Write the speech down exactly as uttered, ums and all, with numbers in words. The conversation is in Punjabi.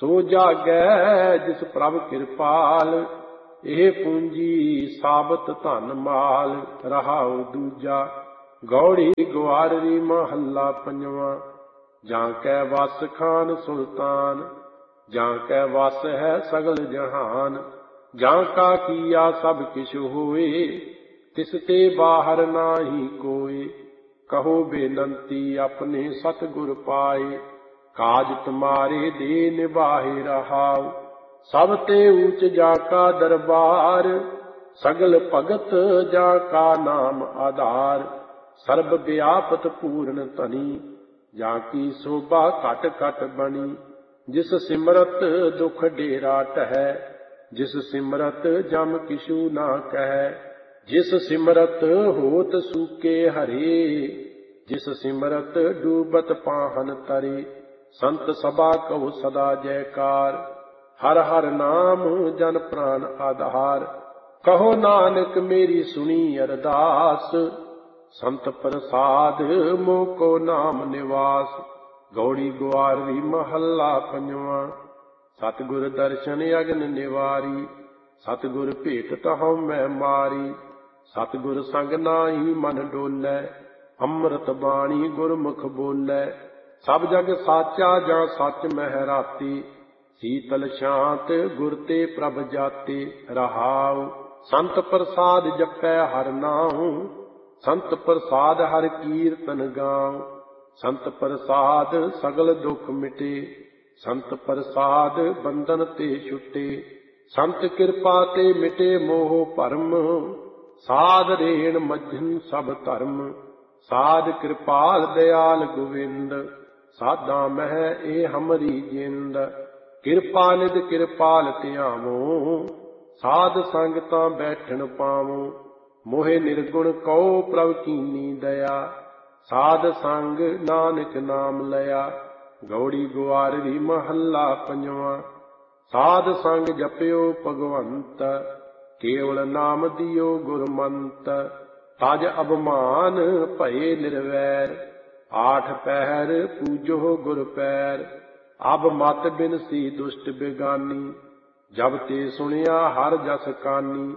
ਸੋ ਜਾਗੈ ਜਿਸ ਪ੍ਰਭ ਕਿਰਪਾਲ, ਇਹ ਪੂੰਜੀ ਸਾਬਤ ਧਨ ਮਾਲ। ਰਹਾਉ ਦੂਜਾ ਗੌੜੀ ਗੁਆਰਰੀ ਮਹੱਲਾ ਪੰਜਵਾਂ। ਜਾਂ ਕੈ ਵਸ ਖਾਨ ਸੁਲਤਾਨ, ਜਾਂ ਕੈ ਵਸ ਹੈ ਸਗਲ ਜਹਾਨ। ਜਾਂ ਕਾ ਕੀਆ ਸਭ ਕਿਛ ਹੋਏ, ਤਿਸ ਤੇ ਬਾਹਰ ਨਾਹੀ ਕੋਇ। ਕਹੋ ਬੇਨੰਤੀ ਆਪਣੇ ਸਤਿਗੁਰ ਪਾਏ, ਕਾਜ ਤੁਮਾਰੇ ਦੇ ਨਿਭਾਏ। ਰਹਾਉ ਸਭ ਤੇ ਊਚ ਜਾ ਕਾ ਦਰਬਾਰ, ਸਗਲ ਭਗਤ ਜਾ ਕਾ ਨਾਮ ਆਧਾਰ। ਸਰਬ ਵਿਆਪਤ ਪੂਰਨ ਧਨੀ, ਜਾਂ ਕੀ ਸੋਭਾ ਘਟ ਘਟ ਬਣੀ। ਜਿਸ ਸਿਮਰਤ ਦੁਖ ਡੇਰਾ ਟਹੈ, ਜਿਸ ਸਿਮਰਤ ਜਮ ਕਿਛੂ ਨਾ ਕਹੈ। ਜਿਸ ਸਿਮਰਤ ਹੋਤ ਸੂਕੇ ਹਰੇ, ਜਿਸ ਸਿਮਰਤ ਡੂਬਤ ਪਾਹਨ ਤਰੇ। ਸੰਤ ਸਭਾ ਕਹੋ ਸਦਾ ਜੈਕਾਰ, ਹਰ ਹਰ ਨਾਮ ਜਨ ਪ੍ਰਾਨ ਆਧਾਰ। ਕਹੋ ਨਾਨਕ ਮੇਰੀ ਸੁਣੀ ਅਰਦਾਸ, ਸੰਤ ਪ੍ਰਸਾਦ ਮੋਹ ਕੋ ਨਾਮ ਨਿਵਾਸ। ਗੌੜੀ ਗੁਆਰਵੀ ਮਹੱਲਾ ਪੰਜਵਾਂ। ਸਤਿਗੁਰ ਦਰਸ਼ਨ ਅਗਨ ਨਿਵਾਰੀ, ਸਤਿਗੁਰ ਭੇਟ ਤਹੁ ਮੈਂ ਮਾਰੀ। ਸਤਿਗੁਰ ਸੰਗ ਨਾਹੀ ਮਨ ਡੋਲੈ, ਅੰਮ੍ਰਿਤ ਬਾਣੀ ਗੁਰਮੁਖ ਬੋਲੈ। ਸਭ ਜਗ ਸਾਚਾ ਜਾਂ ਸੱਚ ਮਹਿ ਰਾਤੀ, ਸੀਤਲ ਸ਼ਾਂਤ ਗੁਰ ਤੇ ਪ੍ਰਭ ਜਾਤੇ। ਰਹਾਉ ਸੰਤ ਪ੍ਰਸਾਦ ਜਪੈ ਹਰ ਨਾਉ, ਸੰਤ ਪ੍ਰਸਾਦ ਹਰ ਕੀਰਤਨ ਗਾਉ। ਸੰਤ ਪ੍ਰਸਾਦ ਸਗਲ ਦੁਖ ਮਿਟੇ, ਸੰਤ ਪ੍ਰਸਾਦ ਬੰਧਨ ਤੇ ਛੁਟੇ। ਸੰਤ ਕਿਰਪਾ ਤੇ ਮਿਟੇ ਮੋਹ ਭਰਮ, ਸਾਧ ਰੇਣ ਮਝਨ ਸਭ ਧਰਮ। ਸਾਧ ਕਿਰਪਾਲ ਦਿਆਲ ਗੋਵਿੰਦ, ਸਾਧਾਂ ਮਹਿ ਇਹ ਹਮਰੀ ਜਿੰਦ। ਕਿਰਪਾ ਨਿਧ ਕਿਰਪਾਲ ਧਿਆਵੋ, ਸਾਧ ਸੰਗ ਤਾਂ ਬੈਠਣ ਪਾਵੋ। ਮੋਹਿ ਨਿਰਗੁਣ ਕਉ ਪ੍ਰਭ ਕੀਨੀ ਦਇਆ, ਸਾਧ ਸੰਗ ਨਾਨਕ ਨਾਮ ਲਿਆ। ਗੌੜੀ ਗੁਆਰਵੀ ਮਹੱਲਾ ਪੰਜਵਾਂ। ਸਾਧ ਸੰਗ ਜਪਿਓ ਭਗਵੰਤ, ਕੇਵਲ ਨਾਮ ਦਿਓ ਗੁਰਮੰਤ। ਤਜ ਅਭਮਾਨ ਭਏ ਨਿਰਵੈਰ, ਆਠ ਪਹਿਰ ਪੂਜੋ ਗੁਰ ਪੈਰ। ਅਬ ਮਤ ਬਿਨਸੀ ਦੁਸ਼ਟ ਬੇਗਾਨੀ, ਜਬ ਤੇ ਸੁਣਿਆ ਹਰ ਜਸ ਕਾਨੀ।